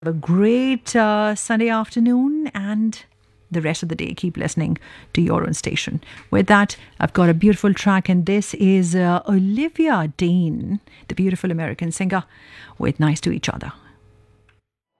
A great Sunday afternoon and the rest of the day. Keep listening to your own station. With that, I've got a beautiful track, and this is Olivia Dean, the beautiful American singer, with Nice to Each Other.